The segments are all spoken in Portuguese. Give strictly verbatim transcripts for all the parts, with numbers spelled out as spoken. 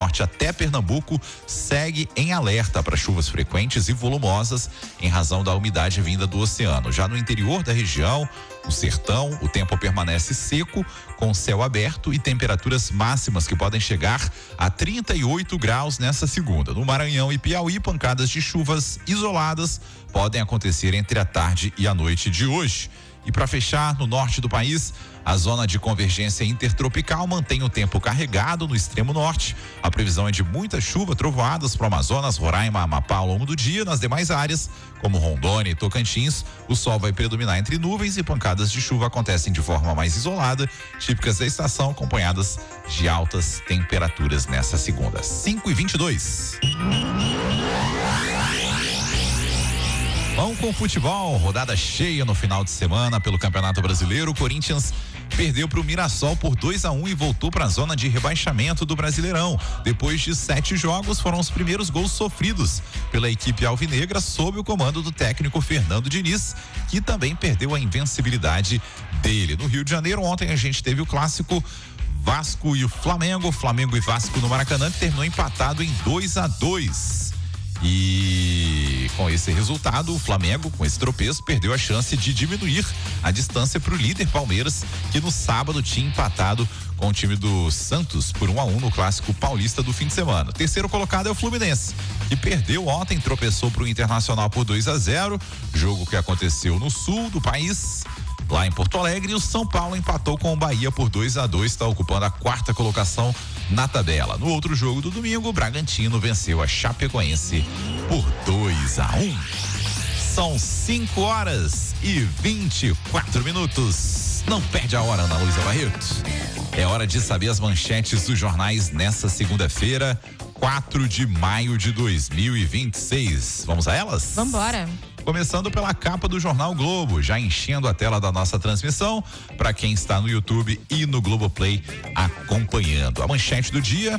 norte até Pernambuco segue em alerta para chuvas frequentes e volumosas em razão da umidade vinda do oceano. Já no interior da região, no sertão, o tempo permanece seco, com céu aberto e temperaturas máximas que podem chegar a trinta e oito graus nessa segunda. No Maranhão e Piauí, pancadas de chuvas isoladas podem acontecer entre a tarde e a noite de hoje. E para fechar, no norte do país, a zona de convergência intertropical mantém o tempo carregado no extremo norte. A previsão é de muita chuva, trovoadas para o Amazonas, Roraima, Amapá ao longo do dia. Nas demais áreas, como Rondônia e Tocantins, o sol vai predominar entre nuvens e pancadas de chuva acontecem de forma mais isolada, típicas da estação, acompanhadas de altas temperaturas nessa segunda. cinco e vinte e dois. Vamos com o futebol, rodada cheia no final de semana pelo Campeonato Brasileiro. O Corinthians perdeu para o Mirassol por dois a um e voltou para a zona de rebaixamento do Brasileirão. Depois de sete jogos, foram os primeiros gols sofridos pela equipe alvinegra sob o comando do técnico Fernando Diniz, que também perdeu a invencibilidade dele. No Rio de Janeiro, ontem a gente teve o clássico Vasco e o Flamengo, Flamengo e Vasco no Maracanã, que terminou empatado em dois a dois. E com esse resultado, o Flamengo, com esse tropeço, perdeu a chance de diminuir a distância para o líder Palmeiras, que no sábado tinha empatado com o time do Santos por um a um no clássico paulista do fim de semana. O terceiro colocado é o Fluminense, que perdeu ontem, tropeçou para o Internacional por dois a zero, jogo que aconteceu no sul do país, lá em Porto Alegre. E o São Paulo empatou com o Bahia por dois a dois, está ocupando a quarta colocação na tabela. No outro jogo do domingo, o Bragantino venceu a Chapecoense por dois a um. São cinco horas e vinte e quatro minutos. Não perde a hora, Ana Luísa Barreto. É hora de saber as manchetes dos jornais nessa segunda-feira, quatro de maio de dois mil e vinte e seis. Vamos a elas? Vambora. Começando pela capa do Jornal Globo, já enchendo a tela da nossa transmissão para quem está no YouTube e no Globoplay acompanhando. A manchete do dia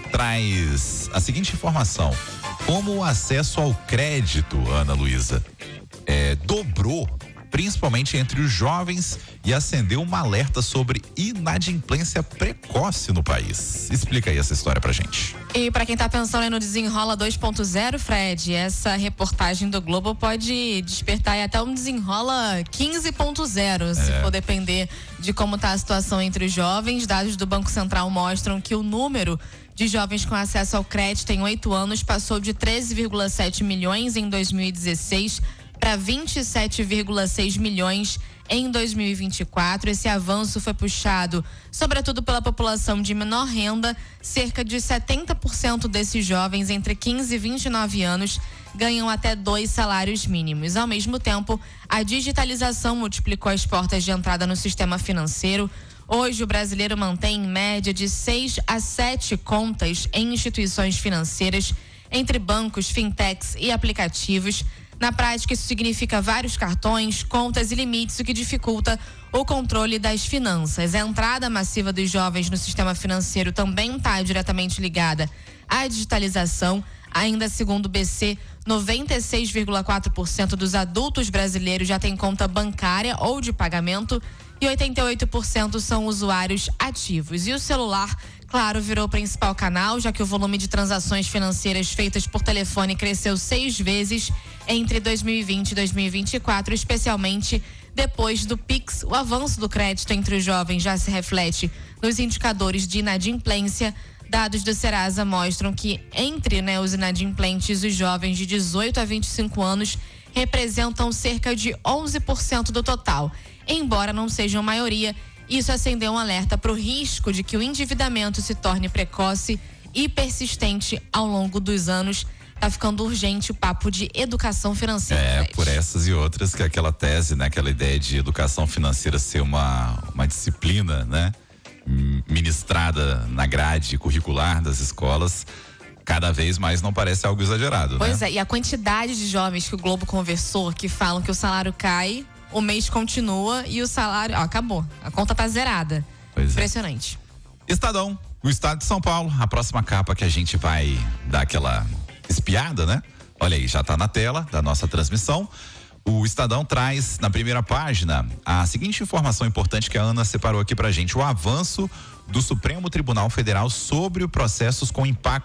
traz a seguinte informação: como o acesso ao crédito, Ana Luísa, é, dobrou, principalmente entre os jovens, e acendeu uma alerta sobre inadimplência precoce no país. Explica aí essa história pra gente. E para quem tá pensando aí no Desenrola dois ponto zero, Fred, essa reportagem do Globo pode despertar aí até um Desenrola quinze ponto zero, se É. for depender de como tá a situação entre os jovens. Dados do Banco Central mostram que o número de jovens com acesso ao crédito em oito anos passou de treze vírgula sete milhões em dois mil e dezesseis para vinte e sete vírgula seis milhões em dois mil e vinte e quatro. Esse avanço foi puxado sobretudo pela população de menor renda. Cerca de setenta por cento desses jovens entre quinze e vinte e nove anos ganham até dois salários mínimos. Ao mesmo tempo, a digitalização multiplicou as portas de entrada no sistema financeiro. Hoje, o brasileiro mantém em média de seis a sete contas em instituições financeiras, entre bancos, fintechs e aplicativos. Na prática, isso significa vários cartões, contas e limites, o que dificulta o controle das finanças. A entrada massiva dos jovens no sistema financeiro também está diretamente ligada à digitalização. Ainda segundo o B C, noventa e seis vírgula quatro por cento dos adultos brasileiros já têm conta bancária ou de pagamento e oitenta e oito por cento são usuários ativos. E o celular, claro, virou o principal canal, já que o volume de transações financeiras feitas por telefone cresceu seis vezes entre dois mil e vinte e dois mil e vinte e quatro, especialmente depois do Pix. O avanço do crédito entre os jovens já se reflete nos indicadores de inadimplência. Dados do Serasa mostram que entre né, os inadimplentes, os jovens de dezoito a vinte e cinco anos representam cerca de onze por cento do total. Embora não sejam maioria, isso acendeu um alerta para o risco de que o endividamento se torne precoce e persistente ao longo dos anos. Tá ficando urgente o papo de educação financeira. É, Fred. por essas e outras que aquela tese, né, aquela ideia de educação financeira ser uma, uma disciplina, né, ministrada na grade curricular das escolas, cada vez mais não parece algo exagerado, Pois né? é, e a quantidade de jovens que o Globo conversou que falam que o salário cai, o mês continua e o salário, ó, acabou, a conta tá zerada. Pois é. Impressionante. Estadão, o estado de São Paulo, a próxima capa que a gente vai dar aquela espiada, né? Olha aí, já tá na tela da nossa transmissão. O Estadão traz na primeira página a seguinte informação importante que a Ana separou aqui pra gente: o avanço do Supremo Tribunal Federal sobre os processos com impacto